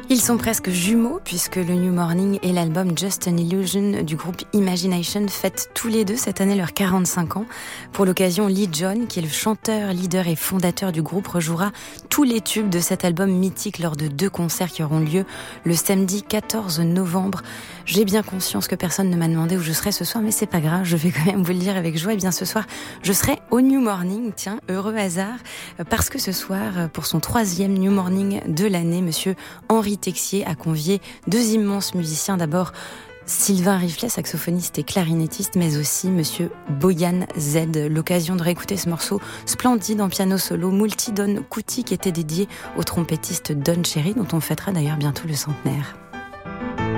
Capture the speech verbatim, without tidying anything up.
Ils sont presque jumeaux puisque le New Morning et l'album Just an Illusion du groupe Imagination fêtent tous les deux cette année leurs quarante-cinq ans. Pour l'occasion, Lee John, qui est le chanteur, leader et fondateur du groupe, rejouera tous les tubes de cet album mythique lors de deux concerts qui auront lieu le samedi quatorze novembre. J'ai bien conscience que personne ne m'a demandé où je serai ce soir, mais c'est pas grave, je vais quand même vous le dire avec joie. Et bien ce soir, je serai au New Morning, tiens, heureux hasard, parce que ce soir, pour son troisième New Morning de l'année, monsieur Henri Texier a convié deux immenses musiciens. D'abord, Sylvain Riflet, saxophoniste et clarinettiste, mais aussi monsieur Boyan Z. L'occasion de réécouter ce morceau splendide en piano solo multi Don Kuti qui était dédié au trompettiste Don Cherry, dont on fêtera d'ailleurs bientôt le centenaire.